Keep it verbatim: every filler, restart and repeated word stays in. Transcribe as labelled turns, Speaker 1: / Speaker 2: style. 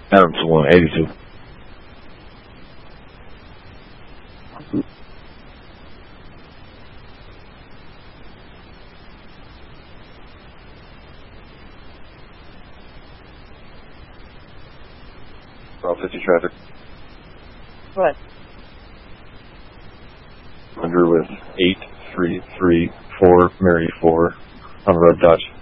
Speaker 1: Adams one eighty-two. Route fifty traffic.
Speaker 2: What?
Speaker 1: Under with eight three three four Mary four on the road Dodge.